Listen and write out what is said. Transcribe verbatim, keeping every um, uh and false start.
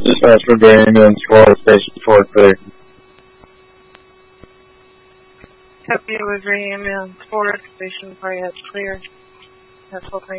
Dispatch for Green Ambulance four, Station four, clear. Copy with Green Ambulance four, Station four, clear. That's what